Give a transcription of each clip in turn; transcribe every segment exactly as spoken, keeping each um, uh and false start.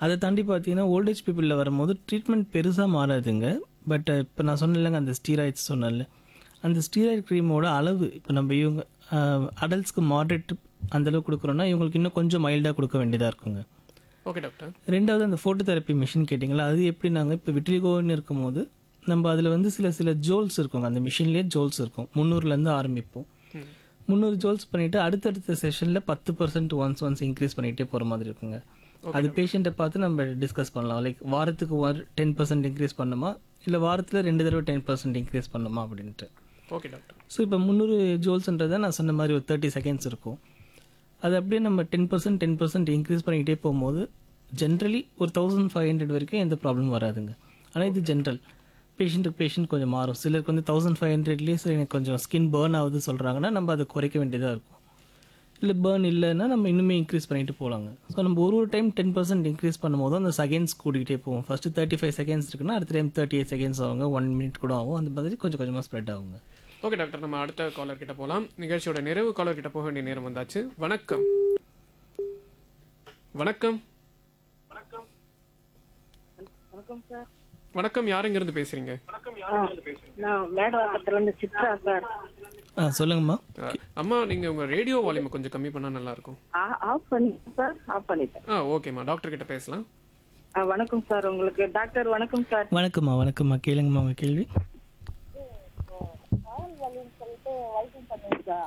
அதை தாண்டி பார்த்தீங்கன்னா ஓல்டேஜ் பீப்புளில் வரும்போது ட்ரீட்மெண்ட் பெருசாக மாறாதுங்க. பட் இப்போ நான் சொன்னேன்லங்க அந்த ஸ்டீராய்ட்ஸ் சொன்னேன்ல, அந்த ஸ்டீராய்டு க்ரீமோட அளவு இப்போ நம்ம இவங்க அடல்ட்ஸ்க்கு மாட்ரேட் அந்தளவுக்கு கொடுக்குறோன்னா இவங்களுக்கு இன்னும் கொஞ்சம் மைல்டாக கொடுக்க வேண்டியதாக இருக்குங்க. Okay doctor. ரெண்டாவது அந்த ஃபோட்டோ தெரப்பி மிஷின் கேட்டிங்களா, அது எப்படின்னாங்க இப்போ விட்லிகோன்னு இருக்கும்போது நம்ம அதில் வந்து சில சில ஜோல்ஸ் இருக்குங்க, அந்த மிஷின்லேயே ஜோல்ஸ் இருக்கும். முந்நூறுலேருந்து ஆரம்பிப்போம். முந்நூறு ஜோல்ஸ் பண்ணிவிட்டு அடுத்தடுத்த செஷனில் பத்து பர்சன்ட் ஒன்ஸ் ஒன்ஸ் இன்க்ரீஸ் பண்ணிகிட்டே போகிற மாதிரி இருக்குங்க. அது பேஷண்ட்டை பார்த்து நம்ம டிஸ்கஸ் பண்ணலாம். லைக் வாரத்துக்கு ஒரு டென் பர்சன்ட் இன்க்ரீஸ் பண்ணுமா, இல்லை வாரத்தில் ரெண்டு தடவை டென் பர்சன்ட் இன்க்ரீஸ் பண்ணுமா அப்படின்ட்டு. Okay doctor. ஸோ இப்போ முந்நூறு ஜோல்ஸ்ன்றதை நான் சொன்ன மாதிரி ஒரு தேர்ட்டி செகண்ட்ஸ் இருக்கும். அது அப்படியே நம்ம ten percent ten percent increase பண்ணிக்கிட்டே போகும்போது ஜென்ரலி ஒரு தௌசண்ட் ஃபைவ் ஹண்ட்ரட் வரைக்கும் எந்த ப்ராப்ளமும் வராதுங்க. ஆனால் இது ஜென்ரல், பேஷண்ட்டுக்கு பேஷண்ட் கொஞ்சம் மாறும். சிலருக்கு வந்து தௌசண்ட் ஃபைவ் ஹண்ட்ரட்லேயே சரி எனக்கு கொஞ்சம் ஸ்கின் பேர்ன் ஆகுது சொல்கிறாங்கன்னா நம்ம அதை குறைக்க வேண்டியதாக இருக்கும். இல்லை பேர்ன் இல்லைன்னா நம்ம இன்னுமே இன்க்ரீஸ் பண்ணிட்டு போகலாங்க. ஸோ நம்ம ஒரு ஒரு டைம் டென் பர்சன்ட் இன்க்ரீஸ் பண்ணும்போது அந்த செகண்ட்ஸ் கூட்டிகிட்டே போகும். ஃபஸ்ட்டு தேர்ட்டி ஃபைவ் செகண்ட்ஸ் இருக்குன்னா அடுத்த டைம் தேர்ட்டி எயிட் செகண்ட்ஸ் ஆகுங்க, ஒன் மினிட் கூட ஆகும். அந்த மாதிரி கொஞ்சம் கொஞ்சமாக ஸ்ப்ரெட் ஆகுங்க. ஓகே டாக்டர், நம்ம அடுத்த காலர் கிட்ட போகலாம். நிகழ்ச்சியோட நிறைவு காலர் கிட்ட போக வேண்டிய நேரம் வந்தாச்சு. வணக்கம். வணக்கம். வணக்கம் சார். வணக்கம், யார் இங்க இருந்து பேசுறீங்க? நான் மேடவாக்கத்துல இருந்து சித்ரா சார். ஆ சொல்லுங்கம்மா. அஹ், அம்மா நீங்க உங்க ரேடியோ வால்யூம் கொஞ்சம் கம்மி பண்ணா நல்லா இருக்கும். ஆ- ஆஃப் பண்ணிட்டேன் சார், ஆஃப் பண்ணிட்டேன். ஆ ஓகேம்மா, டாக்டர் கிட்ட பேசலாம். ஆ, வணக்கம் சார். உங்களுக்கு டாக்டர் வணக்கம் சார். வணக்கம்மா. வணக்கம்மா, கேளுங்கம்மா உங்கள் கேள்வி. கால் வலின்னு சொல்லிட்டு வைத்தியம் பண்ணிருக்கேன்.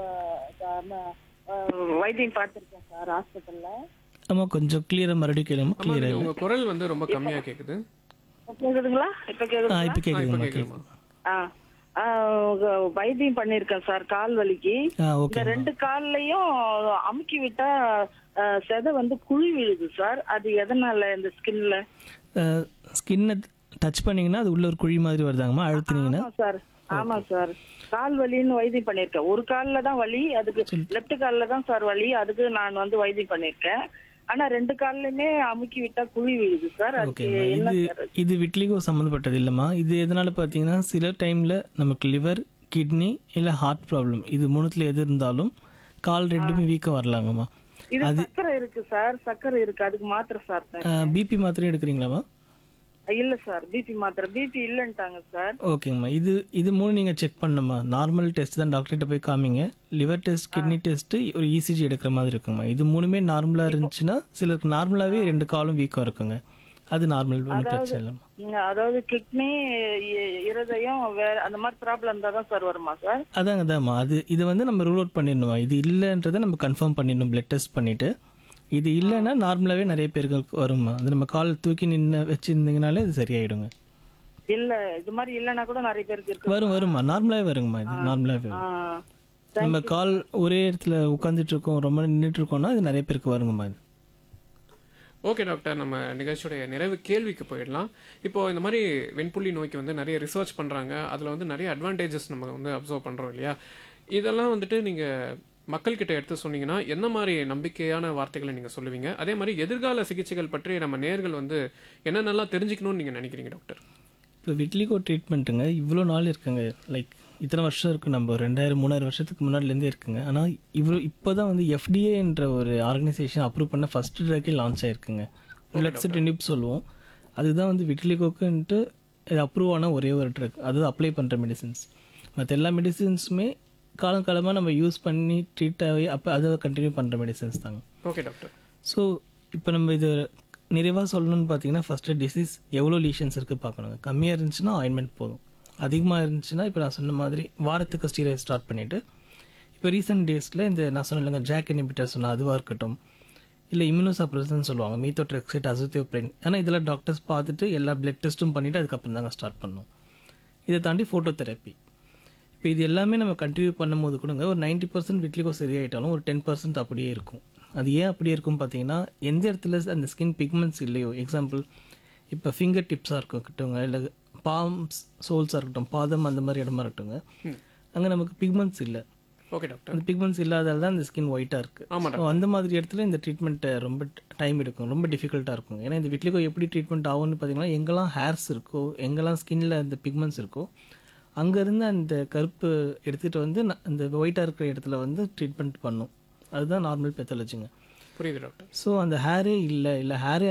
வைத்தியம் பார்த்துருக்கேன் சார் ஹாஸ்பிட்டல்ல. ஆமாம், கொஞ்சம் கிளியராக மறுபடியும் கேளுங்கம்மா. அம்மா, கிளியராக நீங்க உங்க குரல் வந்து ரொம்ப கம்மியா கேக்குது. கேக்குதுங்களா? இப்ப ஆ கேக்குதுங்களா? இப்போ ஆ, இப்ப கேட்குதுங்கம்மா. கேக்குதுமா. ஆ, ஆ, உங்க வைத்தியம் பண்ணிருக்கேன் சார் கால் வலிக்கு. ஆ இந்த ஓகே. ரெண்டு கால்லயும் அமுக்கி விட்டா ஆ, செதை வந்து குழி விழுது சார். அது எதனால இந்த ஸ்கின்ல? ஸ்கின்னை டச் பண்ணிங்கன்னா அது உள்ள ஒரு குழி மாதிரி வருதாங்கம்மா, அழுத்தினீங்கன்னா. ஆமா சார், ஆமா சார். கால் வலின்னு வைத்தியம் பண்ணிருக்கேன். ஒரு கால்ல தான் வலி, அதுக்கு லெஃப்ட் கால்ல தான் சார் வலி. அதுக்கு நான் வந்து வைத்தியம் பண்ணிருக்கேன். ஆனா ரெண்டு கால்லயுமே அமுக்கி விட்டா குழி விழுது சார். அதுக்கு ஓகேம்மா. என்ன இது சார்? இது விட்லிகோ சம்மந்தப்பட்டது இல்லைம்மா. இது எதனால பார்த்தீங்கன்னா சில டைமில் நமக்கு லிவர், கிட்னி இல்லை ஹார்ட் ப்ராப்ளம் இது மூணுத்தில் எது இருந்தாலும் கால் ரெண்டுமே வீக்காக வரலாங்கம்மா. இது சக்கரை இருக்கு சார், சக்கரை இருக்கு. அதுக்கு மாத்திரை சார். பிபி மாத்திரை எடுக்கிறீங்களாம்மா? இல்ல சார், பிபி மாத்திரை பிபி இல்லன்ட்டாங்க சார். ஓகேங்கம்மா. இது இது மூணு நீங்கள் செக் பண்ணணும்மா. நார்மல் டெஸ்ட் தான், டாக்டர்கிட்ட போய் காமிங்க. லிவர் டெஸ்ட், கிட்னி டெஸ்ட்டு, ஒரு இசிஜி எடுக்கிற மாதிரி இருக்குங்கம்மா. இது மூணுமே நார்மலாக இருந்துச்சுன்னா சிலருக்கு நார்மலாகவே ரெண்டு காலும் வீக்காக இருக்குங்க. அது நார்மல், ஒன்றும் பிரச்சனை இல்லைம்மா. நீங்க அதாவது கிட்னி, இருதயம் வேற அந்த மாதிரி ப்ராப்ளம் இருந்தா தான் சார் வருமா சார்? அதாங்க அதாம்மா. அது இது வந்து நம்ம ரூல் அவுட் பண்ணிடணுமா. இது இல்லைன்றதை நம்ம கன்ஃபார்ம் பண்ணிடணும் பிளட் டெஸ்ட் பண்ணிவிட்டு. இது இல்லைன்னா நார்மலாகவே நிறைய பேருக்கு வருமா. அது நம்ம கால் தூக்கி நின்று வச்சுருந்தீங்கனாலே இது சரியாயிடுங்க. இல்ல இது மாதிரி இல்லைன்னா கூட நிறைய பேருக்கு இருக்கு. வரும் வருமா, நார்மலாகவே வருங்கம்மா. இது நார்மலாகவே ஆ, வரும். நம்ம கால் ஒரே இடத்துல உட்காந்துட்டு இருக்கோம், ரொம்ப நின்றுட்டு இருக்கோம்னா இது நிறைய பேருக்கு வருங்கம்மா. இது ஓகே டாக்டர், நம்ம நிகழ்ச்சியோடைய நிறைவு கேள்விக்கு போயிடலாம். இப்போ இந்த மாதிரி வெண்புள்ளி நோய்க்கு வந்து நிறைய ரிசர்ச் பண்றாங்க. அதுல வந்து நிறைய அட்வான்டேஜஸ் நம்ம வந்து அப்சர்வ் பண்றோம் இல்லையா? இதெல்லாம் வந்துட்டு நீங்க மக்கள்கிட்ட எடுத்து சொன்னீங்கன்னா என்ன மாதிரி நம்பிக்கையான வார்த்தைகளை நீங்க சொல்லுவீங்க? அதே மாதிரி எதிர்கால சிகிச்சைகள் பற்றி நம்ம நேர்கள் வந்து என்னென்னலாம் தெரிஞ்சுக்கணும்னு நீங்க நினைக்கிறீங்க டாக்டர்? இப்போ விட்லிகோ ட்ரீட்மெண்ட்டுங்க இவ்வளோ நாள் இருக்குங்க. லைக் இத்தனை வருஷம் இருக்குது, நம்ம ரெண்டாயிரம் மூணாயிரம் வருஷத்துக்கு முன்னாடிலேருந்தே இருக்குங்க. ஆனால் இவ்வளோ இப்போ தான் வந்து எஃப்டிஏன்ற ஒரு ஆர்கனைசேஷன் அப்ரூவ் பண்ண ஃபர்ஸ்ட் ட்ரக்கே லான்ச் ஆயிருக்குங்க. லெக்ஸிட்டினிப் சொல்லுவோம். அதுதான் வந்து விட்லிகோக்குன்ட்டு இது அப்ரூவ் ஆன ஒரே ஒரு ட்ரக். அது அப்ளை பண்ணுற மெடிசின்ஸ். மற்ற எல்லா மெடிசின்ஸுமே காலம் காலமாக நம்ம யூஸ் பண்ணி ட்ரீட் ஆகி அப்போ அதை கண்டினியூ பண்ணுற மெடிசன்ஸ் தாங்க. Okay doctor. ஸோ இப்போ நம்ம இது நிறைவாக சொல்லணும்னு பார்த்தீங்கன்னா ஃபஸ்ட்டு டிசீஸ் எவ்வளோ லீஷன்ஸ் இருக்குது பார்க்கணுங்க. கம்மியாக இருந்துச்சுன்னா ஆயின்மெண்ட் போதும். அதிகமாக இருந்துச்சுன்னா இப்போ நான் சொன்ன மாதிரி வாரத்துக்கு ஸ்டீராய்ட் ஸ்டார்ட் பண்ணிவிட்டு இப்போ ரீசெண்ட் டேஸில் இந்த நான் சொன்ன இல்லைங்க ஜாக் இன்ஹிபிட்டர் சொன்ன அதுவாக இருக்கட்டும், இல்லை இம்யூனோசப்ரஸன் சொல்லுவாங்க, மீத்தோட்ரெக்சைட், அசோத்தியோப்ரைன். ஆனால் இதெல்லாம் டாக்டர்ஸ் பார்த்துட்டு எல்லா பிளட் டெஸ்ட்டும் பண்ணிவிட்டு அதுக்கப்புறம் தாங்க ஸ்டார்ட் பண்ணணும். இதை தாண்டி ஃபோட்டோ தெரப்பி. இப்போ இது எல்லாமே நம்ம கண்டினியூ பண்ணும்போது கூடங்க ஒரு நைன்ட்டி பர்சன்ட் விட்லிகோ சரியாயிட்டாலும் ஒரு டென் பர்சன்ட் அப்படியே இருக்கும். அது ஏன் அப்படியே இருக்கும் பார்த்தீங்கன்னா எந்த இடத்துல அந்த ஸ்கின் பிக்மெண்ட்ஸ் இல்லையோ, எக்ஸாம்பிள் இப்போ ஃபிங்கர் டிப்ஸாக இருக்கட்டுங்க, இல்லை பாம்ஸ் சோல்ஸாக இருக்கட்டும், பாதம் அந்த மாதிரி இடமா இருக்கட்டுங்க, அங்கே நமக்கு பிக்மெண்ட்ஸ் இல்லை. Okay doctor. அந்த பிக்மெண்ட்ஸ் இல்லாதால தான் அந்த ஸ்கின் ஒயிட்டாக இருக்குது. ஆமாம். ஸோ அந்த மாதிரி இடத்துல இந்த ட்ரீட்மெண்ட்டை ரொம்ப டைம் எடுக்கும், ரொம்ப டிஃபிகல்ட்டாக இருக்கும். ஏன்னா இந்த விட்லிகோ எப்படி ட்ரீட்மெண்ட் ஆகும்னு பார்த்தீங்கன்னா எங்கெல்லாம் ஹேர்ஸ் இருக்கோ, எங்கெல்லாம் ஸ்கின்னில் அந்த பிக்மெண்ட்ஸ் இருக்கோ அங்கேருந்து அந்த கருப்பு எடுத்துகிட்டு வந்து அந்த ஒயிட்டாக இருக்கிற இடத்துல வந்து ட்ரீட்மெண்ட் பண்ணும். அதுதான் நார்மல் பெத்தாலஜிங்க. புரியுது டாக்டர். ஸோ அந்த ஹேரே இல்லை இல்லை ஹேரே